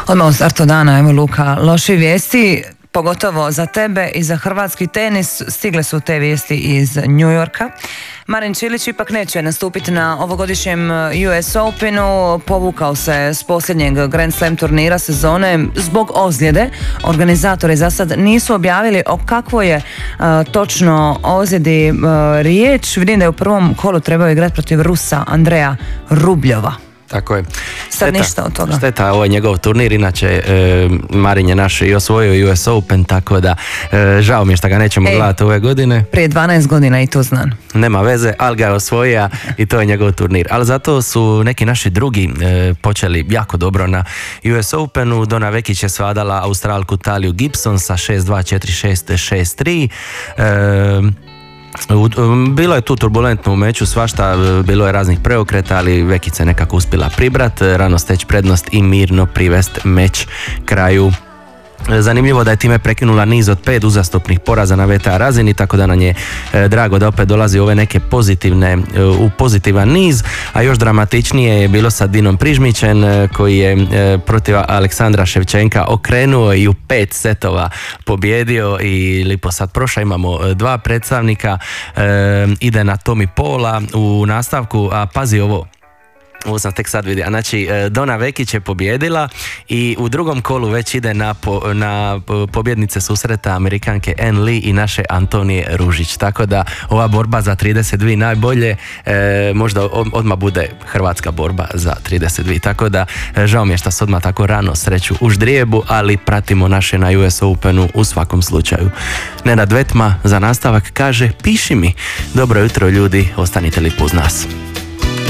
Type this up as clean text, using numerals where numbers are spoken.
Odmah u startu dana, evo Luka, loše vijesti, pogotovo za tebe i za hrvatski tenis. Stigle su te vijesti iz New Yorka. Marin Čilić ipak neće nastupiti na ovogodišnjem US Openu, povukao se s posljednjeg Grand Slam turnira sezone zbog ozljede. Organizatori za sad nisu objavili o kakvoj je točno ozljedi riječ. Vidim da je u prvom kolu trebao igrati protiv Rusa Andreja Rubljova. Tako je. Sad ništa od toga. Šteta, ovo je njegov turnir, inače Marin je naš i osvojio US Open, tako da žao mi je što ga nećemo gledati ove godine. Prije 12 godina i to znam. Nema veze, ali ga je osvojio i to je njegov turnir. Ali zato su neki naši drugi počeli jako dobro na US Openu. Dona Vekić je svladala Australku Taliju Gibson sa 6-2, 4-6, 6-3. Bilo je tu turbulentno u meču, svašta, bilo je raznih preokreta, ali Vekica je nekako uspjela pribrat, rano steći prednost i mirno privest meč kraju. Zanimljivo da je time prekinula niz od 5 uzastopnih poraza na WTA razini, tako da nam je drago da opet dolazi ove neke u pozitivan niz, a još dramatičnije je bilo sa Dinom Prižmićem koji je protiv Aleksandra Ševčenka okrenuo i u 5 setova pobjedio i lipo sad prošla. Imamo 2 predstavnika, ide na Tommy Paula u nastavku, a pazi ovo sam tek sad vidio. Znači, Dona Vekić je pobjedila i u drugom kolu već ide na pobjednice susreta Amerikanke Ann Lee i naše Antonije Ružić. Tako da ova borba za 32 najbolje možda odmah bude hrvatska borba za 32. Tako da žao mi je što se odmah tako rano sreću u ždrijebu, ali pratimo naše na US Openu u svakom slučaju. Nenad Vetma za nastavak kaže: piši mi. Dobro jutro ljudi, ostanite lipo uz nas.